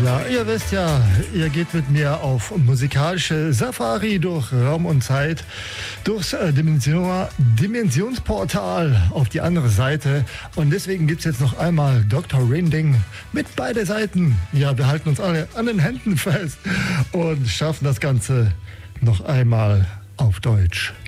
Ja, ihr wisst ja, ihr geht mit mir auf musikalische Safari durch Raum und Zeit, durchs Dimensionsportal auf die andere Seite. Und deswegen gibt es jetzt noch einmal Dr. Rinding mit beide Seiten. Ja, wir halten uns alle an den Händen fest und schaffen das Ganze noch einmal auf Deutsch.